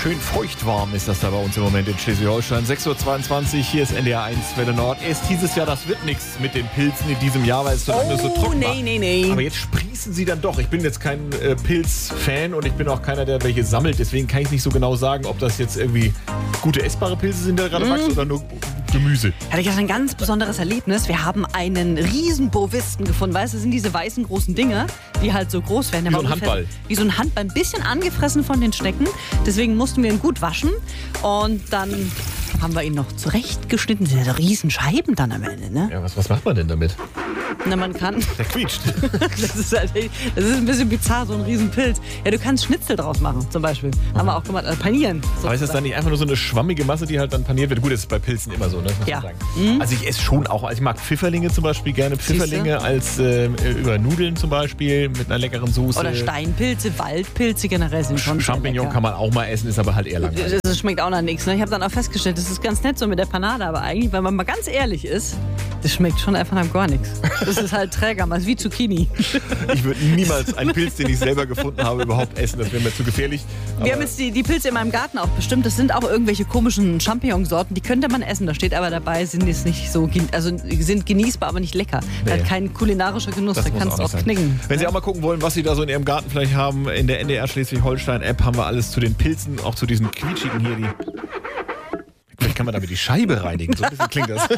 schön feuchtwarm ist das da bei uns im Moment in Schleswig-Holstein. 6.22 Uhr, hier ist NDR 1 Welle Nord. Erst hieß es ja, das wird nichts mit den Pilzen in diesem Jahr, weil es so lange so trocken war. Nee. Aber jetzt sprießen sie dann doch. Ich bin jetzt kein Pilz-Fan und ich bin auch keiner, der welche sammelt. Deswegen kann ich nicht so genau sagen, ob das jetzt irgendwie gute essbare Pilze sind, die da gerade wachsen oder nur Gemüse. Hatte ich ein ganz besonderes Erlebnis. Wir haben einen Riesenbovisten gefunden. Weißt du, das sind diese weißen großen Dinge, die halt so groß werden. Wie so ein Handball. Wie so ein Handball. Ein bisschen angefressen von den Schnecken. Deswegen mussten wir ihn gut waschen. Und dann haben wir ihn noch zurechtgeschnitten. Das sind ja so Riesenscheiben dann am Ende, ne? Ja, was macht man denn damit? Na, man kann... Der quietscht. Das ist ein bisschen bizarr, so ein Riesenpilz. Ja, du kannst Schnitzel draus machen, zum Beispiel. Haben wir auch gemacht. Also panieren. Aber ist das dann nicht einfach nur so eine schwammige Masse, die halt dann paniert wird? Gut, das ist bei Pilzen immer so, ne? Muss man sagen. Also ich esse schon auch, also ich mag Pfifferlinge zum Beispiel gerne. Pfifferlinge als über Nudeln zum Beispiel mit einer leckeren Soße. Oder Steinpilze, Waldpilze generell sind schon Champignon kann man auch mal essen, ist aber halt eher langweilig. Das schmeckt auch nach nichts. Ne? Ich habe dann auch festgestellt, das ist ganz nett so mit der Panade, aber eigentlich, wenn man mal ganz ehrlich ist, das schmeckt schon einfach nach gar nichts. Das ist halt träger, mal wie Zucchini. Ich würde niemals einen Pilz, den ich selber gefunden habe, überhaupt essen. Das wäre mir zu gefährlich. Wir haben jetzt die Pilze in meinem Garten auch bestimmt. Das sind auch irgendwelche komischen Champignonsorten, die könnte man essen. Da steht aber dabei, sind jetzt nicht so, also sind genießbar, aber nicht lecker. Nee. Halt kein kulinarischer Genuss, da kannst du auch knicken. Wenn Sie auch mal gucken wollen, was Sie da so in Ihrem Garten vielleicht haben, in der NDR Schleswig-Holstein-App haben wir alles zu den Pilzen, auch zu diesen quietschigen hier. Vielleicht kann man damit die Scheibe reinigen. So ein bisschen klingt das.